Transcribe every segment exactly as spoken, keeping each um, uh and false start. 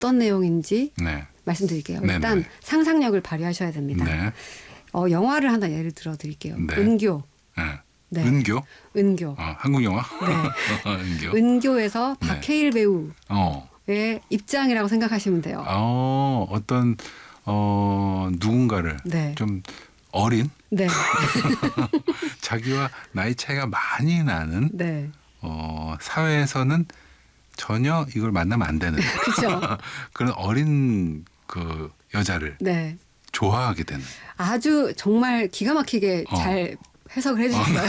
어떤 내용인지 네. 말씀드릴게요. 네네. 일단 상상력을 발휘하셔야 됩니다. 네. 어, 영화를 하나 예를 들어 드릴게요. 네. 은교. 네. 네. 은교? 은교. 어, 한국 영화? 네. 은교. 은교에서 네. 박해일 배우의 어. 입장이라고 생각하시면 돼요. 어, 어떤 어, 누군가를 네. 좀 어린 네. 자기와 나이 차이가 많이 나는 네. 어, 사회에서는 전혀 이걸 만나면 안 되는 그렇죠. 그런 어린 그 여자를 네. 좋아하게 되는. 아주 정말 기가 막히게 어. 잘 해석을 해주셨어요.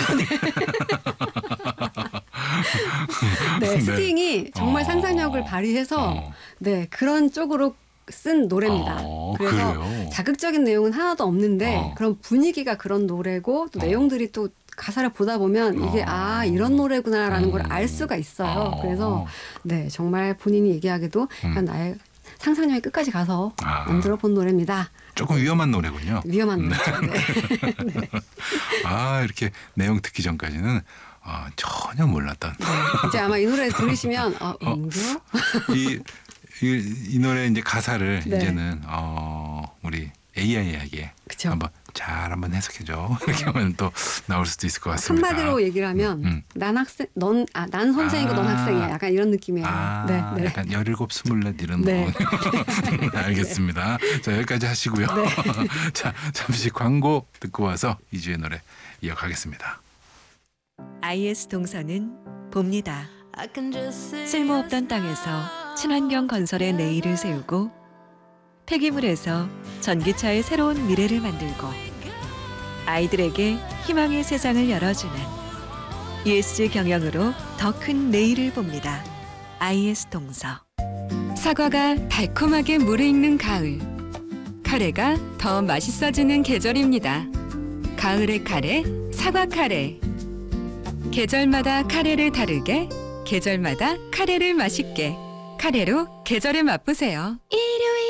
네. 네. 네. 스팅이 정말 어. 상상력을 발휘해서 어. 네 그런 쪽으로 쓴 노래입니다. 어, 그래서 그래요? 자극적인 내용은 하나도 없는데 어. 그런 분위기가 그런 노래고 또 어. 내용들이 또 가사를 보다 보면 이게 어. 아 이런 노래구나라는 음. 걸 알 수가 있어요. 어. 그래서 네 정말 본인이 얘기하기도 음. 나의 상상력이 끝까지 가서 아. 만들어 본 노래입니다. 조금 위험한 노래군요. 위험한 네. 노래죠. 네. 네. 아, 이렇게 내용 듣기 전까지는 어, 전혀 몰랐던. 네. 이제 아마 이 노래 들으시면 어, 어. 은교? 이, 이, 이 노래 이제 가사를 네. 이제는 어, 우리 에이아이에게 그쵸. 한번 잘 한번 해석해줘. 이렇게 하면 또 나올 수도 있을 것 같습니다. 한마디로 얘기를 하면 음, 음. 난 학생, 넌, 아, 난 선생이고 아. 넌 학생이야. 약간 이런 느낌이에요. 아, 네, 네. 약간 열일곱, 스물넷 이런 네. 거. 알겠습니다. 자, 여기까지 하시고요. 네. 자, 잠시 광고 듣고 와서 이주의 노래 이어가겠습니다. 아이에스 동서는 봅니다. 쓸모없던 땅에서 친환경 건설의 내일을 세우고 폐기물에서 전기차의 새로운 미래를 만들고 아이들에게 희망의 세상을 열어주는 이에스지 경영으로 더 큰 내일을 봅니다. 아이에스 동서. 사과가 달콤하게 무르익는 가을. 카레가 더 맛있어지는 계절입니다. 가을의 카레, 사과 카레. 계절마다 카레를 다르게, 계절마다 카레를 맛있게. 카레로 계절을 맛보세요.